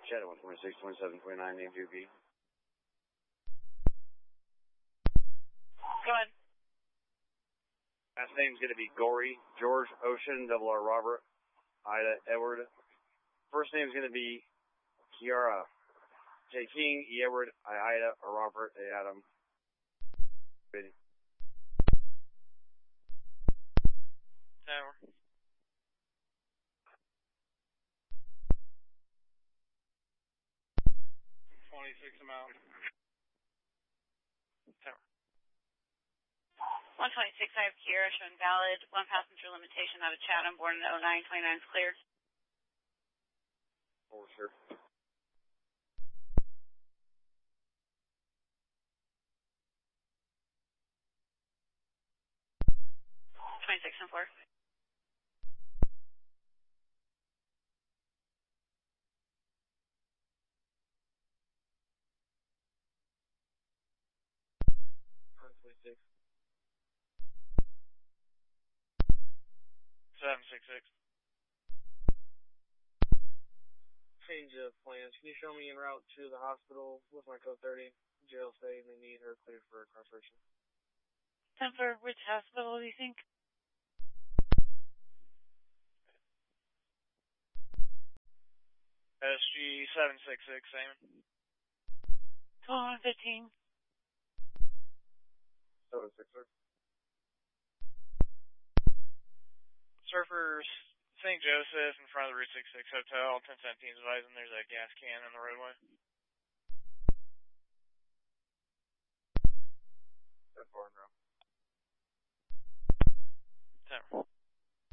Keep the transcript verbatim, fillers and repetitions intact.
Chat at one twenty-six, twenty-seven, twenty-nine, name two B. Go ahead. Last name's going to be Gory, George Ocean, double R Robert, Ida Edward. First name's going to be Kiara, J King, E Edward, I Ida, or Robert, A Adam. Ready. Tower. twenty-six amount. Tower. one twenty-six, I have Kiera, showing valid. One passenger limitation out of Chatham, born in oh nine, twenty-nine is clear. Oh, sure. twenty-six and four. twenty-six. seven six six. Change of plans. Can you show me en route to the hospital with my code thirty? Jail stay, and they need her cleared for incarceration. ten for which hospital do you think? S G seven six six, Simon. twelve one fifteen. seven six six. Surfers, Saint Joseph in front of the Route six six Hotel. ten seventeen is advising there's a gas can on the roadway. ten four, no. ten.